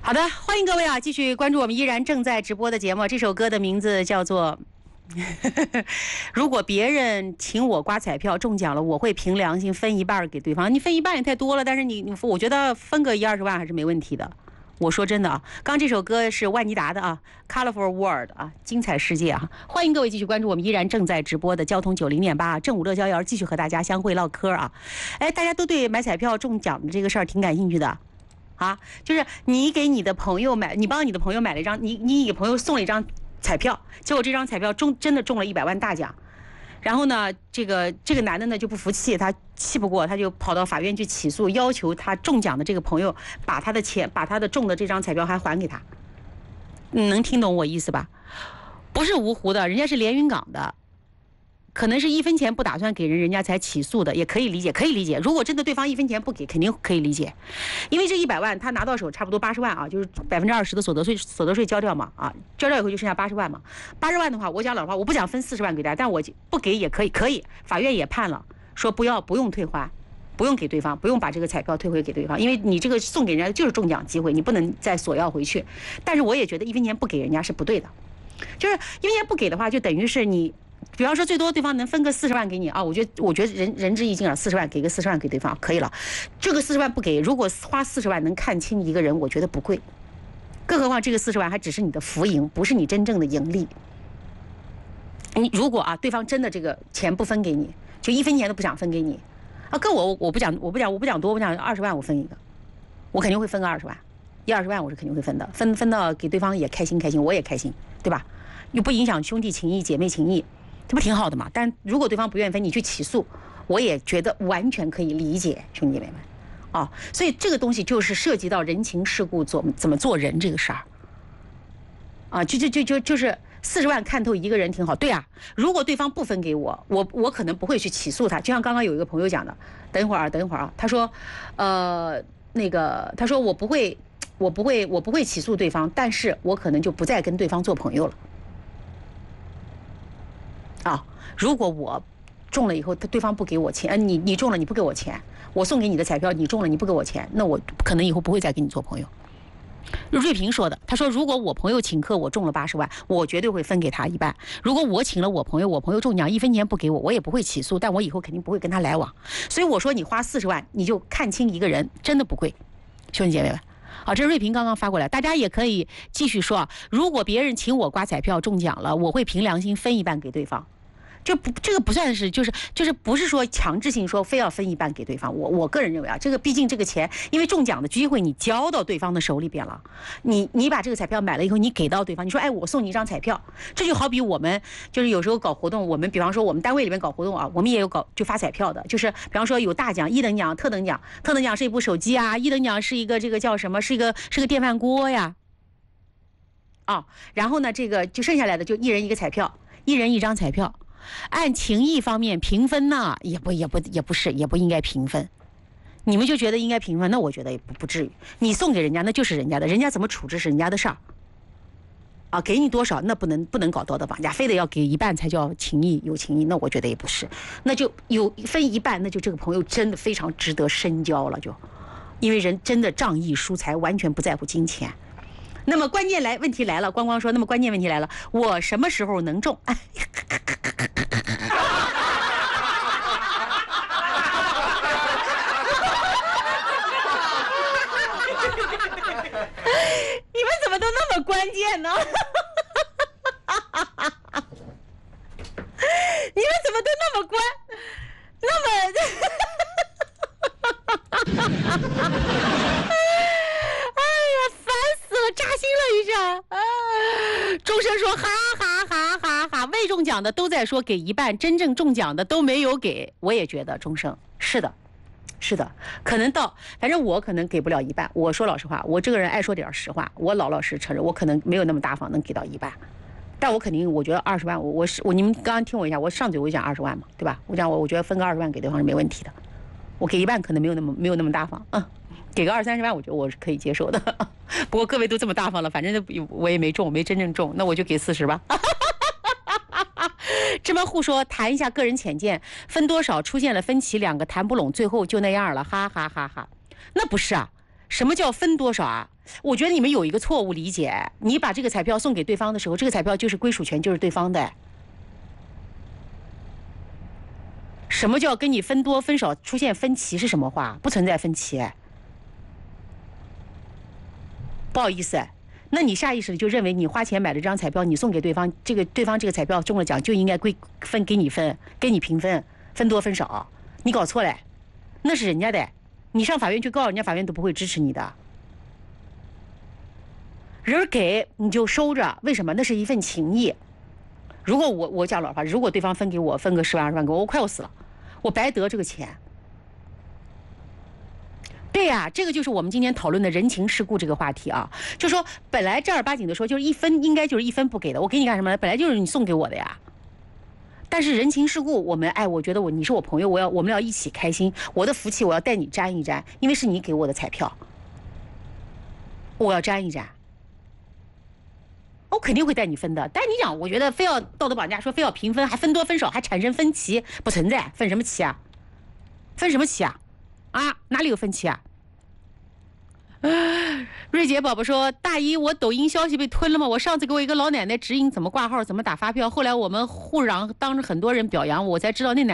好的，欢迎各位啊，继续关注我们依然正在直播的节目。这首歌的名字叫做如果别人请我刮彩票中奖了，我会凭良心分一半给对方。你分一半也太多了，但是我觉得分个10-20万还是没问题的。我说真的啊，刚这首歌是万妮达的啊 ，Colorful World 啊，精彩世界啊！欢迎各位继续关注我们依然正在直播的交通90.8正午乐逍遥，继续和大家相会唠嗑啊！哎，大家都对买彩票中奖的这个事儿挺感兴趣的。啊，就是你给你的朋友买，你帮你的朋友买了一张，你给朋友送了一张彩票，结果这张彩票真的中了100万大奖，然后呢，这个男的呢就不服气，他气不过，他就跑到法院去起诉，要求他中奖的这个朋友把他的钱，把他的中的这张彩票还给他。你能听懂我意思吧？不是芜湖的，人家是连云港的。可能是1分钱不打算给人家才起诉的，也可以理解，可以理解。如果真的对方1分钱不给，肯定可以理解，因为这100万他拿到手差不多80万啊，就是20%的所得税交掉嘛啊，交掉以后就剩下80万嘛。80万的话，我讲老实话，我不想分40万给大家，但我不给也可以。法院也判了，说不用退还，不用给对方，不用把这个彩票退回给对方，因为你这个送给人家就是中奖机会，你不能再索要回去。但是我也觉得1分钱不给人家是不对的，就是1分钱不给的话，就等于是你。比方说，最多对方能分个40万给你啊，我觉得仁至义尽了，40万给个40万给对方可以了。这个40万不给，如果花40万能看清一个人，我觉得不贵。更何况这个40万还只是你的浮盈，不是你真正的盈利。你如果啊，对方真的这个钱不分给你，就1分钱都不想分给你啊，跟我不讲多，我讲20万我分一个，我肯定会分个20万，20万我是肯定会分的，分到给对方也开心，我也开心，对吧？又不影响兄弟情谊、姐妹情谊。这不挺好的吗？但如果对方不愿意分，你去起诉，我也觉得完全可以理解，兄弟姐妹们，啊，所以这个东西就是涉及到人情世故，怎么做人这个事儿，啊，就是40万看透一个人挺好，对啊，如果对方不分给我，我可能不会去起诉他，就像刚刚有一个朋友讲的，等一会儿啊，他说，他说我不会起诉对方，但是我可能就不再跟对方做朋友了。啊，如果我中了以后，对方不给我钱，你中了你不给我钱，我送给你的彩票你中了你不给我钱，那我可能以后不会再跟你做朋友。瑞平说的，他说如果我朋友请客我中了80万，我绝对会分给他一半。如果我请了我朋友中奖1分钱不给我，我也不会起诉，但我以后肯定不会跟他来往。所以我说你花40万你就看清一个人，真的不贵，兄弟姐妹们。好，这是瑞平刚刚发过来，大家也可以继续说啊。如果别人请我刮彩票中奖了，我会凭良心分一半给对方。这个不算是，就是不是说强制性说非要分一半给对方。我个人认为啊，这个毕竟这个钱，因为中奖的机会你交到对方的手里边了，你把这个彩票买了以后，你给到对方，你说哎，我送你一张彩票，这就好比我们就是有时候搞活动，我们比方说我们单位里面搞活动啊，我们也有就发彩票的，就是比方说有大奖、1等奖、特等奖，特等奖是一部手机啊，1等奖是一个这个叫什么，是个电饭锅呀，啊，然后呢这个就剩下来的就1人1个彩票，1人1张彩票。按情谊方面评分呢，也不应该评分。你们就觉得应该评分，那我觉得也不至于。你送给人家那就是人家的，人家怎么处置是人家的事儿。啊，给你多少那不能搞道德绑架，非得要给一半才叫情谊有情谊，那我觉得也不是。那就有分一半，那就这个朋友真的非常值得深交了，就因为人真的仗义疏财，完全不在乎金钱。那么问题来了，光光说，那么关键问题来了，我什么时候能中？你们怎么都那么关键呢？你们怎么都那么哎呀，烦死了，扎心了一下。钟声说哈哈哈哈哈，未中奖的都在说给一半，真正中奖的都没有给。我也觉得钟声是的，可能反正我可能给不了一半。我说老实话，我这个人爱说点实话，我老实承认，我可能没有那么大方能给到一半。但我肯定，我觉得20万，你们刚刚听我一下，我上嘴我就讲20万嘛，对吧？我觉得分个20万给对方是没问题的。我给一半可能没有那么大方，给个20-30万，我觉得我是可以接受的。不过各位都这么大方了，反正我也没中，没真正中，那我就给40吧。芝麻户说谈一下个人浅见，分多少出现了分歧，2个谈不拢，最后就那样了，哈哈哈哈。那不是啊，什么叫分多少啊？ 我觉得你们有一个错误理解，你把这个彩票送给对方的时候，这个彩票就是归属权就是对方的。什么叫跟你分多分少出现分歧是什么话？不存在分歧。不好意思，那你下意识的就认为你花钱买了这张彩票，你送给对方，对方这个彩票中了奖就应该给你分，给你平分，分多分少，你搞错了，那是人家的，你上法院去告人家，法院都不会支持你的。人给你就收着，为什么？那是一份情谊。如果我讲老话，如果对方分给我分个10万20万给我，我快要死了，我白得这个钱。对呀，这个就是我们今天讨论的人情世故这个话题啊，就说本来正儿八经的说，就是一分应该就是一分不给的，我给你干什么呢？本来就是你送给我的呀。但是人情世故，我觉得你是我朋友，我们要一起开心，我的福气我要带你沾一沾，因为是你给我的彩票，我要沾一沾。我肯定会带你分的，但你讲，我觉得非要道德绑架，说非要平分，还分多分少，还产生分歧，不存在，分什么歧啊？分什么歧啊？啊，哪里有分歧啊？瑞杰宝宝说：“大姨，我抖音消息被吞了吗？我上次给我一个老奶奶指引怎么挂号，怎么打发票，后来我们互嚷，当着很多人表扬我，才知道那奶。”